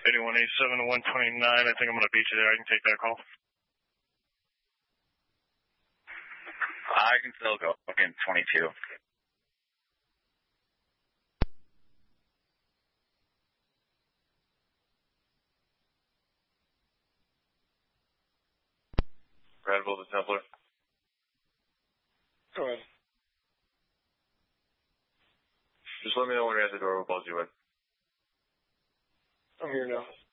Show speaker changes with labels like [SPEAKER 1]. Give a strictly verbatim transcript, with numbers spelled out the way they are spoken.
[SPEAKER 1] eighty-one eighty-seven to one twenty-nine. I think I'm going to beat you there. I can take that call.
[SPEAKER 2] I can still go. Again, twenty-two.
[SPEAKER 3] Granville to Templar.
[SPEAKER 4] Go ahead.
[SPEAKER 3] Just let me know when you're at the door. We'll buzz you in.
[SPEAKER 4] I'm here now.